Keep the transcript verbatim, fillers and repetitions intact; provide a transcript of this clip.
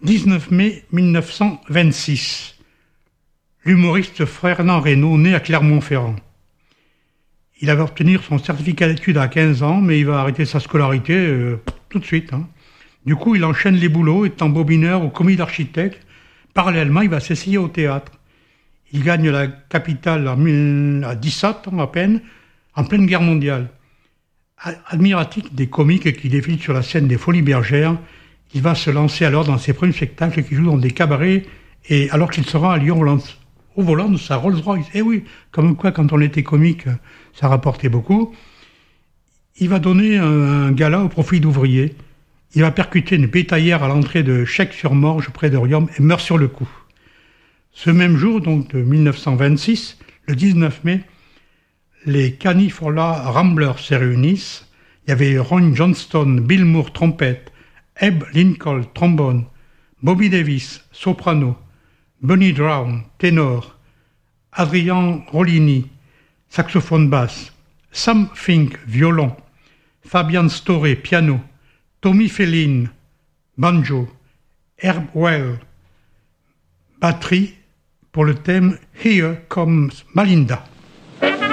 dix-neuf mai mille neuf cent vingt-six. L'humoriste Fernand Reynaud naît à Clermont-Ferrand. Il avait obtenu son certificat d'études à quinze ans, mais il va arrêter sa scolarité euh, tout de suite. Hein. Du coup, il enchaîne les boulots, étant bobineur au commis d'architecte. Parallèlement, il va s'essayer au théâtre. Il gagne la capitale à dix-sept ans à peine, en pleine guerre mondiale. Admiratif des comiques qui défilent sur la scène des Folies Bergères, il va se lancer alors dans ses premiers spectacles qui jouent dans des cabarets, et alors qu'il sera à Lyon au volant de sa Rolls-Royce. Eh oui, comme quoi quand on était comique, ça rapportait beaucoup. Il va donner un, un gala au profit d'ouvriers. Il va percuter une bétaillère à l'entrée de Checques-sur-Morge près de Riom et meurt sur le coup. Ce même jour, donc de mille neuf cent vingt-six, le dix-neuf mai, les California Ramblers se réunissent. Il y avait Ron Johnston, Bill Moore, trompette, Ebb Lincoln, trombone, Bobby Davis, soprano, Bunny Brown, ténor, Adrian Rollini, saxophone basse, Sam Fink, violon, Fabian Storey, piano, Tommy Feline, banjo, Herb Well, batterie pour le thème Here Comes Malinda.